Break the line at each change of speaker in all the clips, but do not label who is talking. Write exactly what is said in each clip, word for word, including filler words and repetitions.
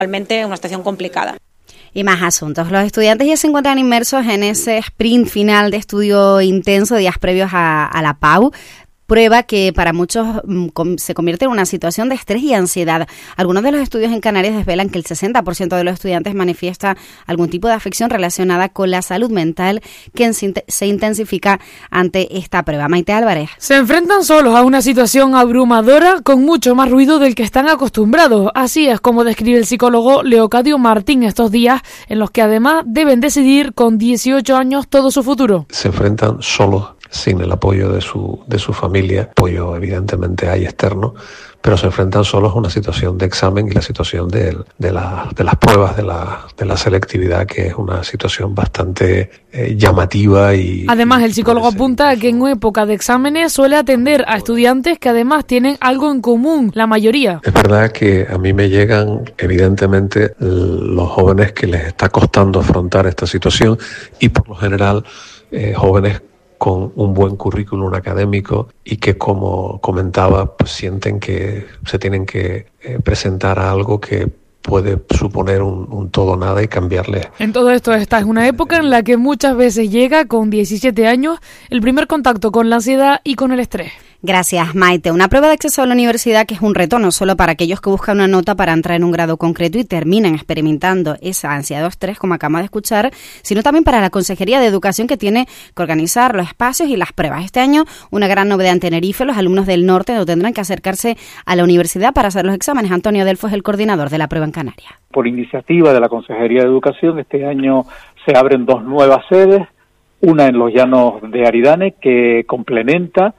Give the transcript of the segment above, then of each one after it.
Realmente una situación complicada.
Y más asuntos. Los estudiantes ya se encuentran inmersos en ese sprint final de estudio intenso días previos a, a la P A U. Prueba que para muchos mm, com, se convierte en una situación de estrés y ansiedad. Algunos de los estudios en Canarias desvelan que el sesenta por ciento de los estudiantes manifiesta algún tipo de afección relacionada con la salud mental que se intensifica ante esta prueba. Maite Álvarez.
Se enfrentan solos a una situación abrumadora con mucho más ruido del que están acostumbrados. Así es como describe el psicólogo Leocadio Martín estos días en los que además deben decidir con dieciocho años todo su futuro.
Se enfrentan solos, sin el apoyo de su de su familia, apoyo evidentemente hay externo, pero se enfrentan solos a una situación de examen y la situación de, de, la, de las pruebas de la, de la selectividad, que es una situación bastante eh, llamativa. Y
Además,
y
el psicólogo apunta que en época de exámenes suele atender a estudiantes que además tienen algo en común, la mayoría.
Es verdad que a mí me llegan evidentemente los jóvenes que les está costando afrontar esta situación y por lo general eh, jóvenes con un buen currículum académico y que, como comentaba, pues sienten que se tienen que eh, presentar a algo que puede suponer un, un todo nada y cambiarle.
En todo esto, esta es una época en la que muchas veces llega, con diecisiete años, el primer contacto con la ansiedad y con el estrés.
Gracias, Maite. Una prueba de acceso a la universidad que es un reto no solo para aquellos que buscan una nota para entrar en un grado concreto y terminan experimentando esa ansiedad o estrés, como acabamos de escuchar, sino también para la Consejería de Educación, que tiene que organizar los espacios y las pruebas. Este año, una gran novedad en Tenerife: los alumnos del norte no tendrán que acercarse a la universidad para hacer los exámenes. Antonio Delfo es el coordinador de la prueba en Canarias.
Por iniciativa de la Consejería de Educación, este año se abren dos nuevas sedes, una en los llanos de Aridane, que complementa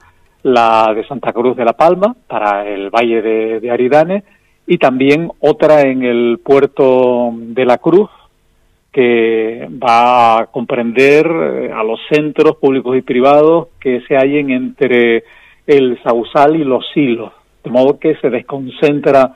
la de Santa Cruz de la Palma para el Valle de, de Aridane, y también otra en el puerto de la Cruz, que va a comprender a los centros públicos y privados que se hallen entre el Sausal y los Silos, de modo que se desconcentra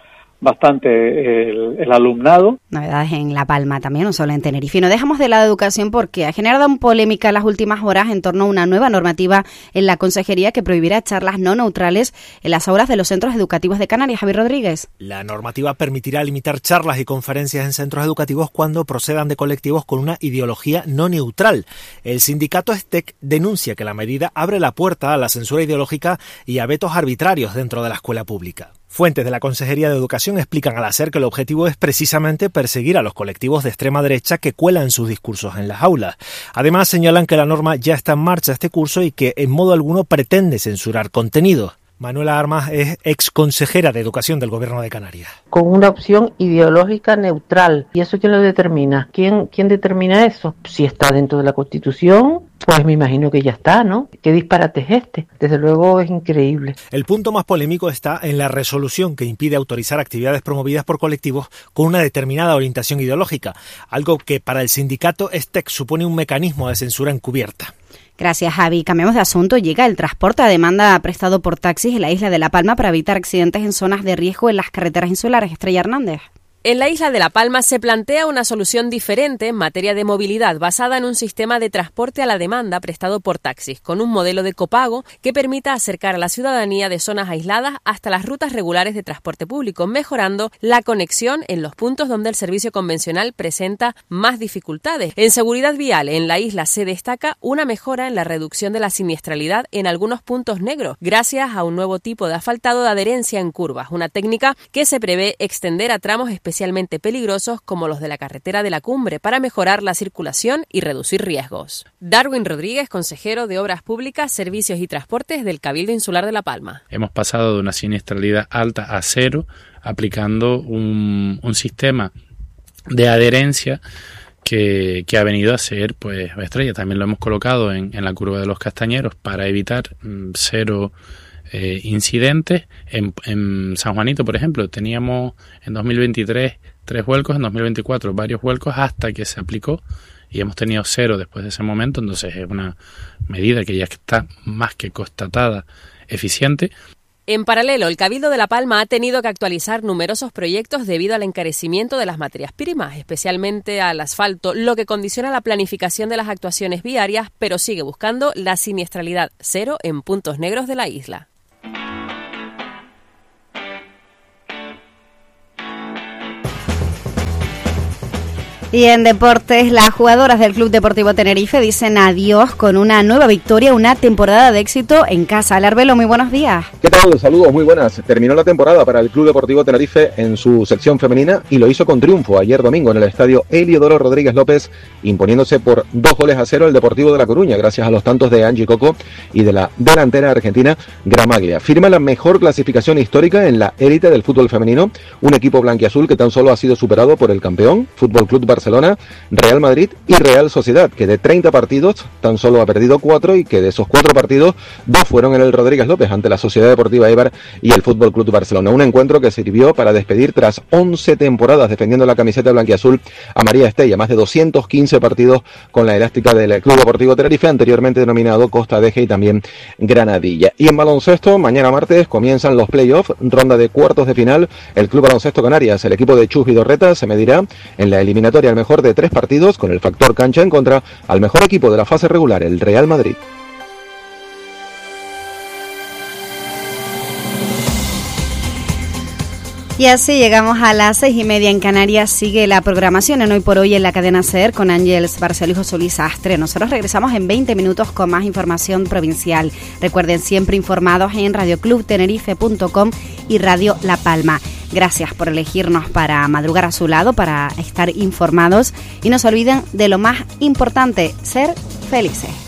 bastante el, el alumnado.
Novedades en La Palma también, no solo en Tenerife. Y no dejamos de lado de educación porque ha generado polémica en las últimas horas en torno a una nueva normativa en la Consejería que prohibirá charlas no neutrales en las aulas de los centros educativos de Canarias. Javier Rodríguez.
La normativa permitirá limitar charlas y conferencias en centros educativos cuando procedan de colectivos con una ideología no neutral. El sindicato STEC denuncia que la medida abre la puerta a la censura ideológica y a vetos arbitrarios dentro de la escuela pública. Fuentes de la Consejería de Educación explican al hacer que el objetivo es precisamente perseguir a los colectivos de extrema derecha que cuelan sus discursos en las aulas. Además, señalan que la norma ya está en marcha este curso y que en modo alguno pretende censurar contenidos. Manuela Armas es ex consejera de Educación del Gobierno de Canarias.
Con una opción ideológica neutral. ¿Y eso quién lo determina? ¿Quién, quién determina eso? Si está dentro de la Constitución, pues me imagino que ya está, ¿no? ¿Qué disparate es este? Desde luego es increíble.
El punto más polémico está en la resolución que impide autorizar actividades promovidas por colectivos con una determinada orientación ideológica, algo que para el sindicato STEC supone un mecanismo de censura encubierta.
Gracias, Javi. Cambiamos de asunto. Llega el transporte a demanda prestado por taxis en la isla de La Palma para evitar accidentes en zonas de riesgo en las carreteras insulares. Estrella Hernández.
En la isla de La Palma se plantea una solución diferente en materia de movilidad basada en un sistema de transporte a la demanda prestado por taxis, con un modelo de copago que permita acercar a la ciudadanía de zonas aisladas hasta las rutas regulares de transporte público, mejorando la conexión en los puntos donde el servicio convencional presenta más dificultades. En seguridad vial, en la isla se destaca una mejora en la reducción de la siniestralidad en algunos puntos negros, gracias a un nuevo tipo de asfaltado de adherencia en curvas, una técnica que se prevé extender a tramos específicos especialmente peligrosos como los de la carretera de la Cumbre para mejorar la circulación y reducir riesgos. Darwin Rodríguez, consejero de Obras Públicas, Servicios y Transportes del Cabildo Insular de La Palma.
Hemos pasado de una siniestralidad alta a cero aplicando un, un sistema de adherencia que, que ha venido a ser pues estrella. También lo hemos colocado en, en la curva de los Castañeros para evitar mm, cero Eh, incidentes. En, en San Juanito, por ejemplo, teníamos en dos mil veintitrés tres vuelcos, en dos mil veinticuatro varios vuelcos hasta que se aplicó y hemos tenido cero después de ese momento. Entonces es una medida que ya está más que constatada eficiente.
En paralelo, el Cabildo de La Palma ha tenido que actualizar numerosos proyectos debido al encarecimiento de las materias primas, especialmente al asfalto, lo que condiciona la planificación de las actuaciones viarias, pero sigue buscando la siniestralidad cero en puntos negros de la isla.
Y en deportes, las jugadoras del Club Deportivo Tenerife dicen adiós con una nueva victoria, una temporada de éxito en casa. Alarbelo, muy buenos días.
¿Qué tal? Saludos, muy buenas. Terminó la temporada para el Club Deportivo Tenerife en su sección femenina y lo hizo con triunfo ayer domingo en el estadio Heliodoro Rodríguez López, imponiéndose por dos goles a cero el Deportivo de La Coruña, gracias a los tantos de Angie Coco y de la delantera argentina Gramaglia. Firma la mejor clasificación histórica en la élite del fútbol femenino, un equipo blanquiazul que tan solo ha sido superado por el campeón, Fútbol Club Barcelona, Real Madrid y Real Sociedad, que de treinta partidos tan solo ha perdido cuatro y que de esos cuatro partidos, dos fueron en el Rodríguez López ante la Sociedad Deportiva Eibar y el Fútbol Club Barcelona. Un encuentro que sirvió para despedir tras once temporadas defendiendo la camiseta blanquiazul a María Estella, más de doscientos quince partidos con la elástica del Club Deportivo Tenerife, anteriormente denominado Costa Deje y también Granadilla. Y en baloncesto, mañana martes comienzan los playoffs, ronda de cuartos de final. El Club Baloncesto Canarias, el equipo de Chus Vidorreta, se medirá en la eliminatoria al mejor de tres partidos con el factor cancha en contra al mejor equipo de la fase regular, el Real Madrid.
Y así llegamos a las seis y media en Canarias. Sigue la programación en Hoy por Hoy en la cadena SER con Ángeles Barceló y José Luis Astre. Nosotros regresamos en veinte minutos con más información provincial. Recuerden, siempre informados en radio club tenerife punto com y Radio La Palma. Gracias por elegirnos para madrugar a su lado, para estar informados. Y no se olviden de lo más importante, ser felices.